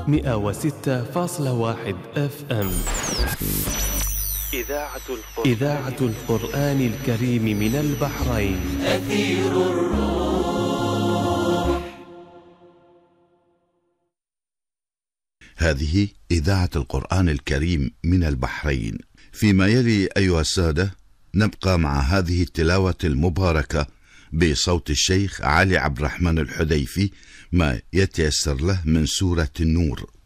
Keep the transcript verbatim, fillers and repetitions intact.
مئة وستة فاصلة واحد اف ام. إذاعة القرآن, إذاعة القرآن الكريم من البحرين. أثير الروح. هذه إذاعة القرآن الكريم من البحرين. فيما يلي أيها السادة نبقى مع هذه التلاوة المباركة بصوت الشيخ علي عبد الرحمن الحذيفي ما يتيسر له من سورة النور.